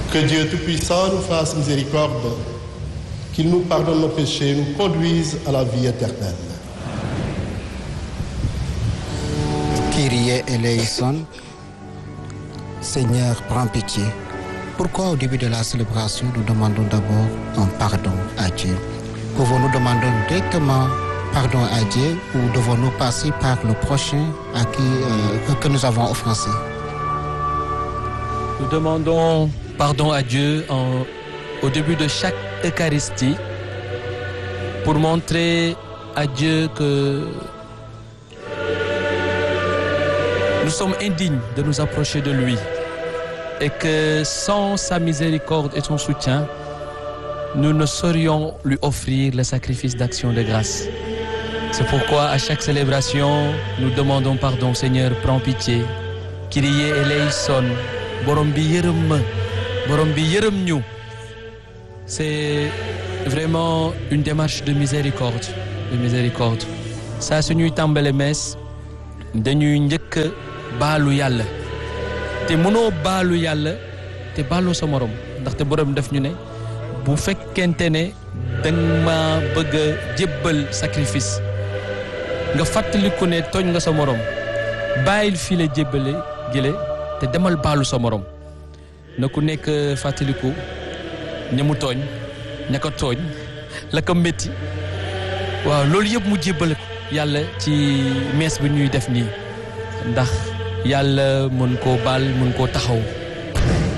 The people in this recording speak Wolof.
Que Dieu Tout-Puissant nous fasse miséricorde, qu'il nous pardonne nos péchés, nous conduise à la vie éternelle. Kyrie eleison, Seigneur, prends pitié. Pourquoi au début de la célébration, nous demandons d'abord un pardon à Dieu? Pouvons-nous demander directement pardon à Dieu ou devons-nous passer par le prochain à qui que nous avons offensé? Nous demandons pardon à Dieu au début de chaque Eucharistie pour montrer à Dieu que nous sommes indignes de nous approcher de lui et que sans sa miséricorde et son soutien, nous ne saurions lui offrir le sacrifice d'action de grâce. C'est pourquoi à chaque célébration, nous demandons pardon. Seigneur, prends pitié. Kyrie eleison, borom bi yërëm ma, borom bi yërëm ñu. C'est vraiment une démarche de miséricorde, saa suñuy tàmbale mees dañuy njëkk baalu yàlla te mënoo baalu yàlla te baaloo sa morom ndaxte borom def ñu ne bu fekkente ne danga ma bëgg a jébbal sacrifice nga fàttaliku ne tooñ nga sa morom bàyyil fii la jébbale gile te demal baalu sa morom na ku nekk fàttaliku ña mu tooñ ña ko tooñ la ko métti waaw loolu yëpp mu jébbale ko yàlla ci mees bi ñuy def nii ndax yàlla mën koo baal mën koo taxaw